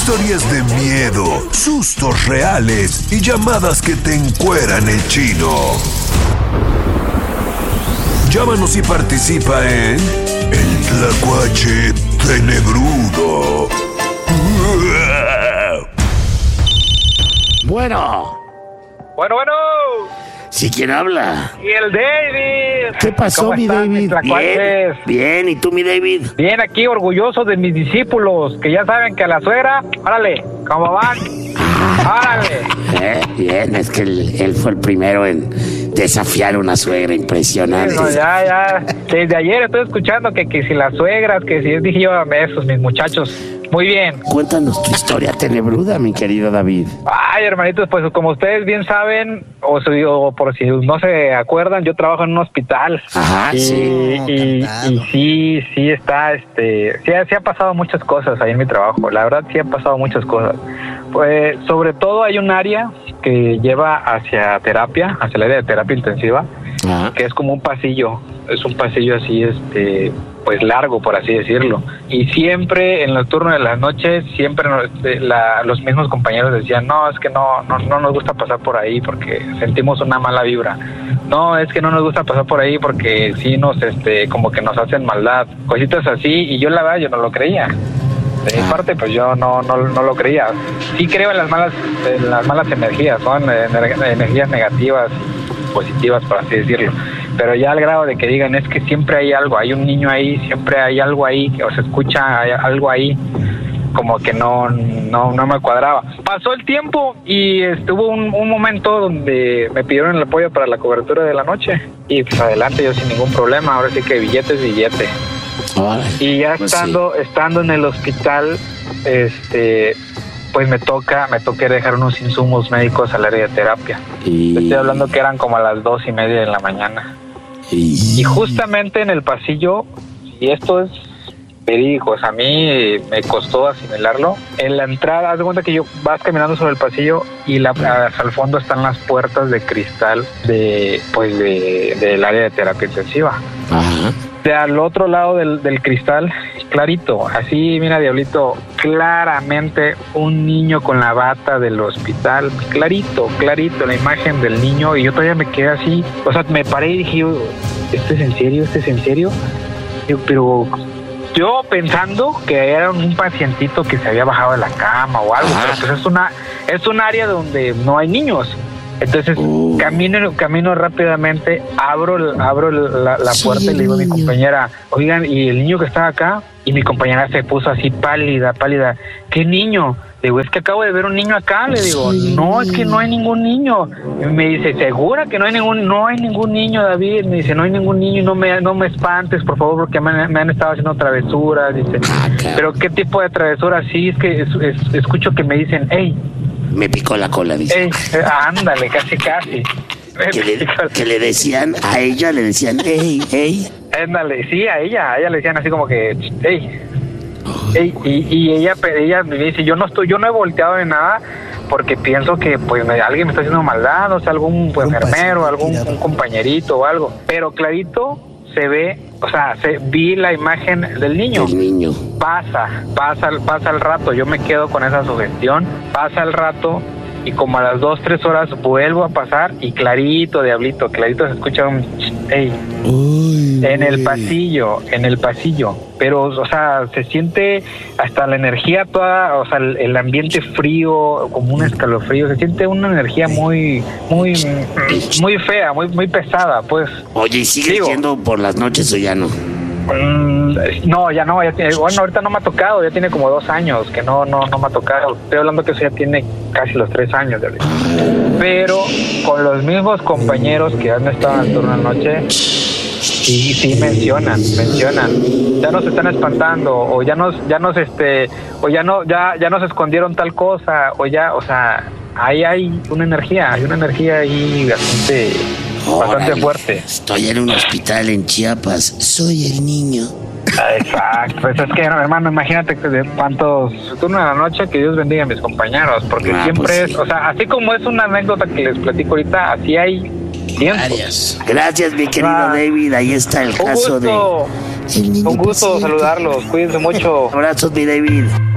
Historias de miedo, sustos reales y llamadas que te encueran el chino. Llámanos y participa en El Tlacuache Tenebrudo. Bueno. Bueno. ¿Sí quién habla? Y el David. ¿Qué pasó, mi David? Bien, ¿y tú, mi David? Bien, aquí orgulloso de mis discípulos, que ya saben que a la suegra, órale, ¿cómo van? Órale. Bien, es que él fue el primero en desafiar a una suegra impresionante. No, ya. Desde ayer estoy escuchando que si las suegras, que si dije yo a esos, mis muchachos. Muy bien. Cuéntanos tu historia tenebruda, mi querido David. Ay, hermanitos, pues como ustedes bien saben, o por si no se acuerdan, yo trabajo en un hospital. Ajá, sí. Y sí está, sí ha pasado muchas cosas ahí en mi trabajo. La verdad, sí han pasado muchas cosas. Pues, sobre todo hay un área que lleva hacia terapia, hacia el área de terapia intensiva, Ajá. que es como un pasillo. Es un pasillo así, pues largo, por así decirlo. Y siempre en el turno de las noches, siempre los mismos compañeros decían, no, es que no nos gusta pasar por ahí porque sentimos una mala vibra. No, es que no nos gusta pasar por ahí porque sí como que nos hacen maldad. Cositas así, y yo la verdad, yo no lo creía. De mi parte, pues yo no lo creía. Sí creo en las malas energías, ¿no? En energías negativas y positivas, por así decirlo. Pero ya al grado de que digan, es que siempre hay algo, hay un niño ahí, siempre hay algo ahí, o se escucha algo ahí, como que no me cuadraba. Pasó el tiempo y estuvo un momento donde me pidieron el apoyo para la cobertura de la noche. Y pues adelante, yo sin ningún problema, ahora sí que billete. Y ya pues estando en el hospital, pues me toca dejar unos insumos médicos al área de terapia. Estoy hablando que eran como a las 2:30 de la mañana. Y justamente en el pasillo, y esto es verídico, o sea, a mí me costó asimilarlo. En la entrada, haz de cuenta que vas caminando sobre el pasillo y hasta el fondo están las puertas de cristal del área de terapia intensiva. Ajá. Al otro lado del cristal, clarito, así, mira, diablito, claramente un niño con la bata del hospital, clarito, la imagen del niño, y yo todavía me quedé así, o sea, me paré y dije, ¿esto es en serio? Pero yo pensando que era un pacientito que se había bajado de la cama o algo, pero pues es un área donde no hay niños. Entonces camino rápidamente, abro la puerta y le digo a mi compañera, oigan, ¿y el niño que estaba acá? Y mi compañera se puso así pálida. ¿Qué niño? Le digo, es que acabo de ver un niño acá. Le digo, no, es que no hay ningún niño. Y me dice, ¿segura que no hay ningún niño, David? Me dice, no hay ningún niño, no me espantes, por favor, porque me han estado haciendo travesuras. Dice, ¿pero qué tipo de travesuras? Sí, es que escucho que me dicen, hey, me picó la cola, dice. Ándale, casi. Que le decían, a ella le decían, hey. Ándale, sí, a ella le decían así como que, hey. Y ella me dice, yo no he volteado de nada porque pienso que pues alguien me está haciendo maldad, o sea, algún enfermero, algún compañerito o algo. Pero clarito se ve, o sea, vi la imagen del niño. El niño. Pasa el rato, yo me quedo con esa sugestión, pasa el rato y como a las 2-3 horas vuelvo a pasar y clarito, diablito, clarito se escucha un hey. En el pasillo, pero, o sea, se siente hasta la energía toda, o sea, el ambiente frío, como un escalofrío, se siente una energía muy fea, muy pesada, pues. Oye, ¿y sigues yendo por las noches o ya no? No, ya no, bueno, ahorita no me ha tocado, ya tiene como 2 años que no me ha tocado. Estoy hablando que eso ya tiene casi los 3 años de ahorita. Pero con los mismos compañeros que han estado en el turno de noche, sí mencionan, ya nos están espantando, o ya nos escondieron tal cosa, o sea, ahí hay una energía ahí bastante fuerte. Estoy en un hospital en Chiapas, soy el niño. Exacto, pues es que, hermano, imagínate de cuántos turnos de la noche, que Dios bendiga a mis compañeros, porque siempre pues sí. O sea, así como es una anécdota que les platico ahorita, así hay cientos. Gracias, mi querido David, ahí está el caso de... Un gusto saludarlos, cuídense mucho. Abrazos, mi David.